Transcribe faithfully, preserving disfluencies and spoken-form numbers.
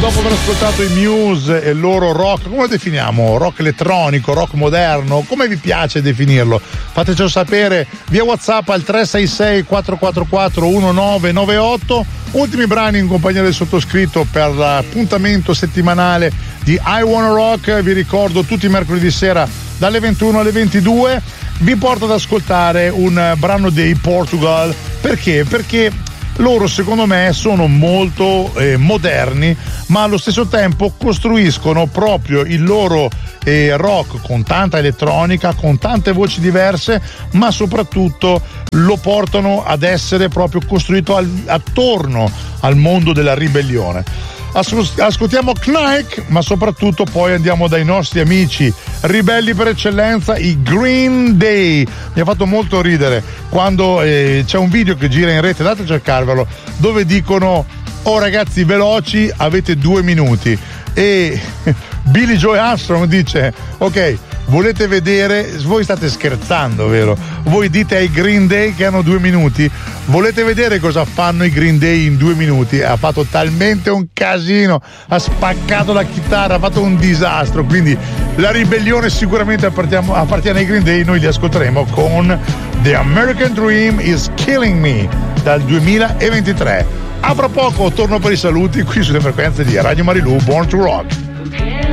dopo aver ascoltato i Muse e il loro rock, come lo definiamo? Rock elettronico, rock moderno? Come vi piace definirlo? Fatecelo sapere via WhatsApp al tre sei sei quattro quattro quattro uno nove nove otto. Ultimi brani in compagnia del sottoscritto per l'appuntamento settimanale di I Wanna Rock. Vi ricordo tutti i mercoledì sera dalle ventuno alle ventidue. Vi porto ad ascoltare un brano dei Portugal. Perché? Perché loro secondo me sono molto eh, moderni, ma allo stesso tempo costruiscono proprio il loro eh, rock con tanta elettronica, con tante voci diverse, ma soprattutto lo portano ad essere proprio costruito al, attorno al mondo della ribellione. Ascoltiamo Knight, ma soprattutto poi andiamo dai nostri amici ribelli per eccellenza, i Green Day. Mi ha fatto molto ridere quando eh, c'è un video che gira in rete, andate a cercarvelo, dove dicono: oh ragazzi veloci, avete due minuti. E Billy Joe Armstrong dice: ok, volete vedere, voi state scherzando, vero? Voi dite ai Green Day che hanno due minuti? Volete vedere cosa fanno i Green Day in due minuti? Ha fatto talmente un casino, ha spaccato la chitarra, ha fatto un disastro, quindi la ribellione sicuramente appartiene ai Green Day. Noi li ascolteremo con The American Dream is Killing Me dal duemilaventitré. A fra poco torno per i saluti qui sulle frequenze di Radio Marilù. Born to Rock.